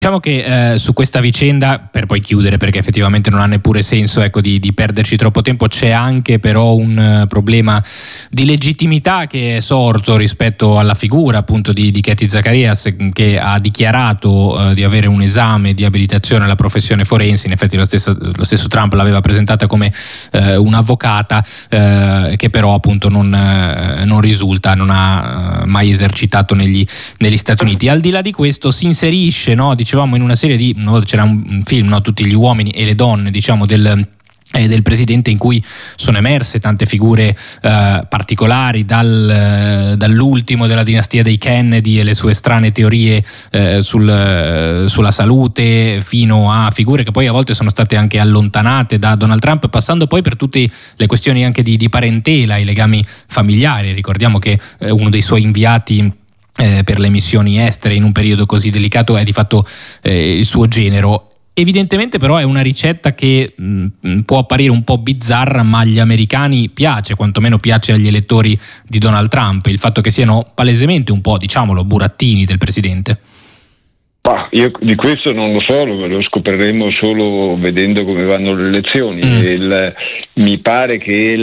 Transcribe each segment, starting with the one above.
Diciamo che su questa vicenda, per poi chiudere perché effettivamente non ha neppure senso di perderci troppo tempo, c'è anche però un problema di legittimità che è sorto rispetto alla figura appunto di Katy Zacharias, che ha dichiarato di avere un esame di abilitazione alla professione forense. In effetti lo stesso Trump l'aveva presentata come un'avvocata, che però appunto non risulta, non ha mai esercitato negli Stati Uniti. Al di là di questo si inserisce, dicevamo, in una serie c'era un film, tutti gli uomini e le donne, diciamo, del presidente, in cui sono emerse tante figure particolari, dall'ultimo della dinastia dei Kennedy e le sue strane teorie sulla salute, fino a figure che poi a volte sono state anche allontanate da Donald Trump, passando poi per tutte le questioni anche di parentela, i legami familiari. Ricordiamo che uno dei suoi inviati per le missioni estere in un periodo così delicato è di fatto il suo genero. Evidentemente però è una ricetta che può apparire un po' bizzarra, ma agli americani piace, quantomeno piace agli elettori di Donald Trump, il fatto che siano palesemente un po', diciamolo, burattini del presidente. Io di questo non lo so, lo scopriremo solo vedendo come vanno le elezioni. Mi pare che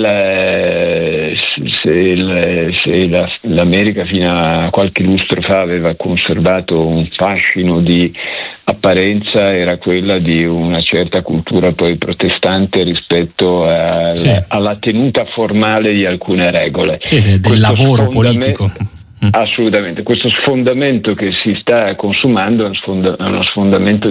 se l'America fino a qualche lustro fa aveva conservato un fascino di apparenza, era quella di una certa cultura poi protestante rispetto alla tenuta formale di alcune regole. Sì, del lavoro politico. Assolutamente, questo sfondamento che si sta consumando è uno sfondamento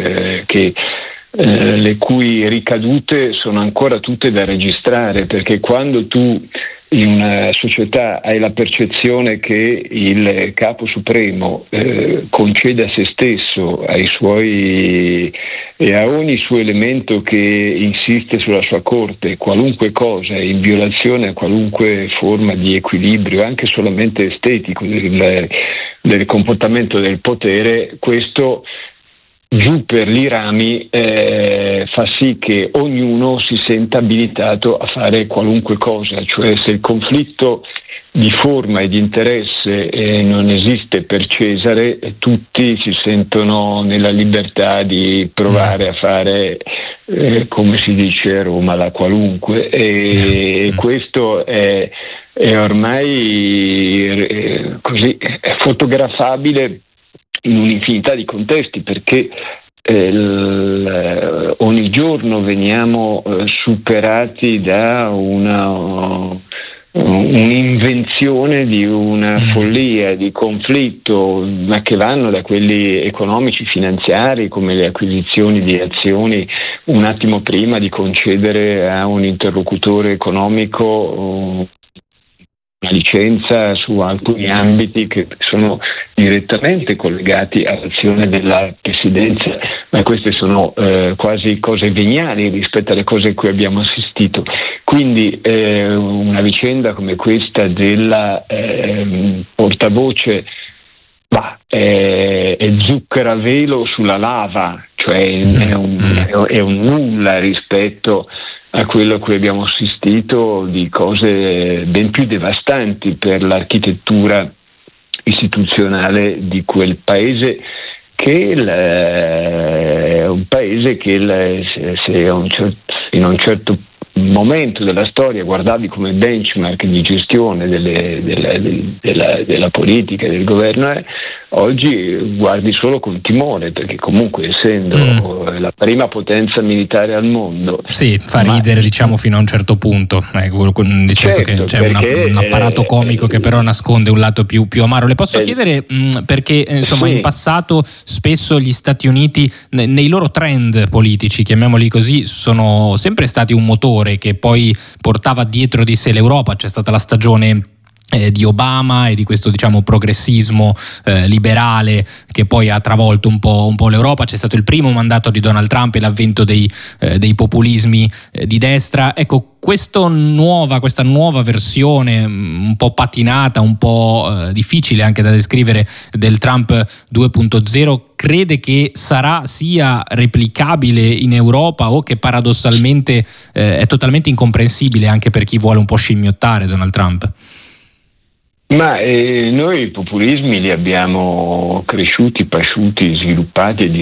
le cui ricadute sono ancora tutte da registrare, perché quando tu in una società hai la percezione che il capo supremo concede a se stesso, ai suoi e a ogni suo elemento che insiste sulla sua corte, qualunque cosa, in violazione a qualunque forma di equilibrio, anche solamente estetico, del comportamento del potere, questo giù per i rami fa sì che ognuno si senta abilitato a fare qualunque cosa. Cioè, se il conflitto di forma e di interesse non esiste per Cesare, tutti si sentono nella libertà di provare a fare, come si dice a Roma, la qualunque, e questo è ormai così è fotografabile in un'infinità di contesti, perché ogni giorno veniamo superati da un'invenzione di una follia di conflitto, ma che vanno da quelli economici, finanziari, come le acquisizioni di azioni un attimo prima di concedere a un interlocutore economico una licenza su alcuni ambiti che sono direttamente collegati all'azione della presidenza, ma queste sono quasi cose veniali rispetto alle cose a cui abbiamo assistito. Quindi una vicenda come questa della portavoce è zucchero a velo sulla lava, cioè è un nulla rispetto a quello a cui abbiamo assistito di cose ben più devastanti per l'architettura istituzionale di quel paese, che è un paese che se in un certo momento della storia guardavi come benchmark di gestione della politica e del governo, oggi guardi solo con timore, perché comunque essendo la prima potenza militare al mondo fa ridere, diciamo, fino a un certo punto, nel senso che c'è un apparato comico che però nasconde un lato più amaro. Le posso chiedere, perché insomma in passato spesso gli Stati Uniti nei loro trend politici, chiamiamoli così, sono sempre stati un motore che poi portava dietro di sé l'Europa. C'è stata la stagione di Obama e di questo, diciamo, progressismo liberale che poi ha travolto un po' l'Europa. C'è stato il primo mandato di Donald Trump e l'avvento dei populismi di destra. Ecco, questa nuova versione un po' patinata, un po' difficile anche da descrivere, del Trump 2.0, crede che sia replicabile in Europa, o che paradossalmente è totalmente incomprensibile anche per chi vuole un po' scimmiottare Donald Trump? Ma noi i populismi li abbiamo cresciuti, pasciuti, sviluppati e